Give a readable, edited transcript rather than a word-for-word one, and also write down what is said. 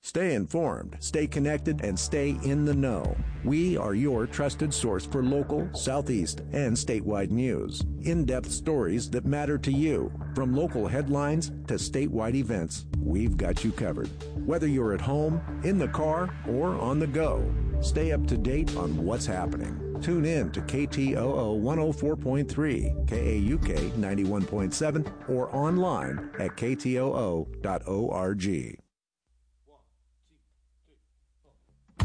Stay informed, stay connected, and stay in the know. We are your trusted source for local, Southeast, and statewide news. In-depth stories that matter to you. From local headlines to statewide events, we've got you covered. Whether you're at home, in the car, or on the go, stay up to date on what's happening. Tune in to KTOO 104.3, KAUK 91.7, or online at ktoo.org.